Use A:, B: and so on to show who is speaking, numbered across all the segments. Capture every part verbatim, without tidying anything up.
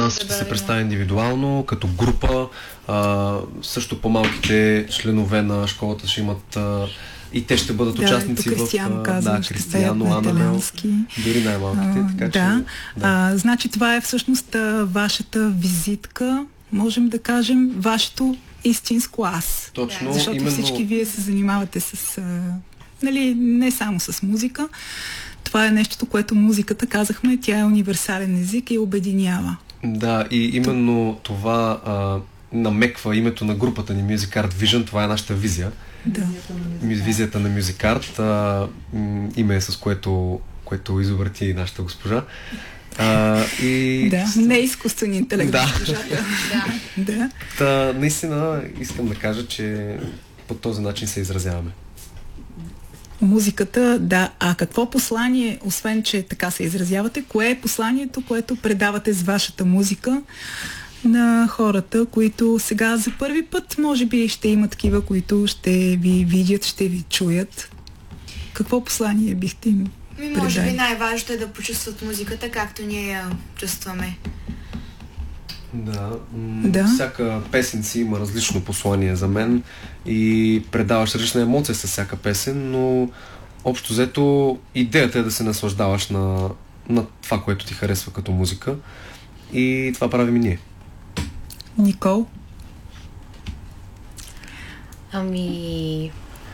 A: нас ще се представя индивидуално, като група. А, също по-малките членове на школата ще имат а, и те ще бъдат
B: да,
A: участници в...
B: Кристияно казвам,
A: да,
B: ще
A: Кристияно, Анамел, дори най-малките.
B: А,
A: така,
B: да.
A: че, да.
B: А, значи това е всъщност а, вашата визитка, можем да кажем, вашето истинско аз.
A: Точно,
B: защото
A: именно...
B: всички вие се занимавате с... А, нали, не само с музика. Това е нещото, което музиката, казахме, тя е универсален език и обединява.
A: Да, и именно това а, намеква името на групата ни Music Art Vision, това е нашата визия.
B: Да.
A: Визията на Music Art, а, м, име с което, което изобрети нашата госпожа. А, и...
B: Да, не е изкуствен интелект.
A: Да.
B: да. да.
A: Та, наистина искам да кажа, че по този начин се изразяваме.
B: Музиката, да. А какво послание, освен че така се изразявате, кое е посланието, което предавате с вашата музика на хората, които сега за първи път, може би, ще има такива, които ще ви видят, ще ви чуят? Какво послание бихте им предали?
C: Може би най-важното е да почувстват музиката, както ние я чувстваме.
A: Да,
B: да.
A: Всяка песен си има различно послание за мен и предаваш различна емоция с всяка песен, но общо взето идеята е да се наслаждаваш на, на това, което ти харесва като музика, и това правим и ние.
B: Никол?
D: Ами...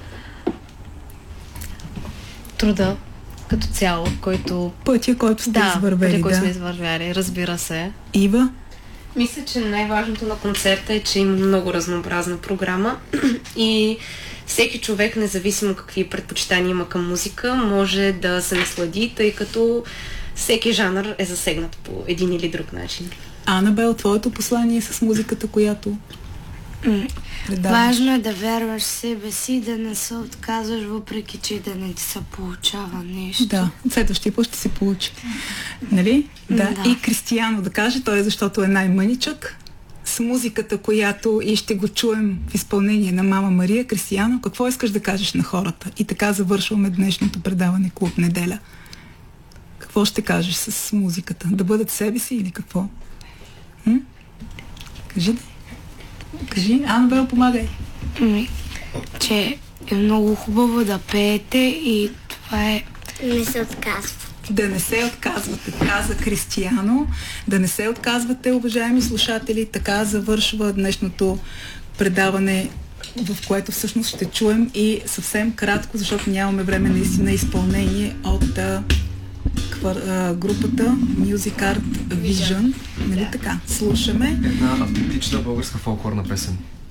D: труда като цяло, който...
B: Пътя, който сте
D: да,
B: извървели.
D: пътя, който
B: да,
D: сме извървяли, разбира се.
B: Ива?
D: Мисля, че най-важното на концерта е, че има много разнообразна програма и всеки човек, независимо какви предпочитания има към музика, може да се наслади, тъй като всеки жанр е засегнат по един или друг начин.
B: Анабел, твоето послание с музиката, която предаваш?
E: Важно е да вярваш в себе си и да не се отказваш, въпреки че да не ти се получава нещо.
B: Да, следващия път ще се получи. Нали? Да.
E: Да.
B: И Кристияно да каже, той защото е най-мъничък, с музиката, която и ще го чуем в изпълнение на Мама Мария. Кристияно, какво искаш да кажеш на хората? И така завършваме днешното предаване Клуб Неделя. Какво ще кажеш с музиката? Да бъдат себе си или какво? М? Кажи да. Кажи, Анабел, помагай.
E: Ми, че е много хубаво да пеете и това е...
F: Не се отказва.
B: Да не се отказвате, каза Кристияно. Да не се отказвате, уважаеми слушатели. Така завършва днешното предаване, в което всъщност ще чуем и съвсем кратко, защото нямаме време наистина изпълнение от а, квар, а, групата Music Art Vision. Нали така? Слушаме.
A: Една автентична българска фолклорна песен.